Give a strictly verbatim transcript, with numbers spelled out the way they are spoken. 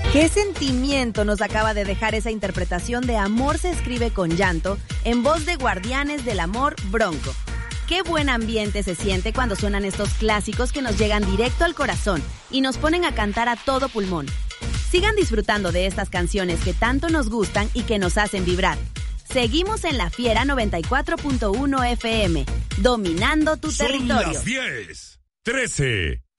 ¿Qué sentimiento nos acaba de dejar esa interpretación de Amor se escribe con llanto en voz de Guardianes del Amor, Bronco? Qué buen ambiente se siente cuando suenan estos clásicos que nos llegan directo al corazón y nos ponen a cantar a todo pulmón. Sigan disfrutando de estas canciones que tanto nos gustan y que nos hacen vibrar. Seguimos en La Fiera noventa y cuatro punto uno F M, dominando tu Son territorio. Las diez, trece